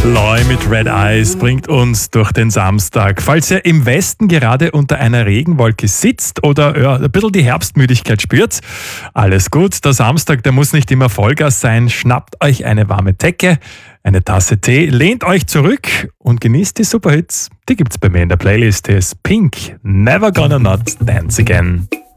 Loy mit Red Eyes bringt uns durch den Samstag. Falls ihr im Westen gerade unter einer Regenwolke sitzt oder ein bisschen die Herbstmüdigkeit spürt, alles gut. Der Samstag, der muss nicht immer Vollgas sein. Schnappt euch eine warme Decke, eine Tasse Tee, lehnt euch zurück und genießt die Superhits. Die gibt's bei mir in der Playlist. Hier ist Pink, Never Gonna Not Dance Again.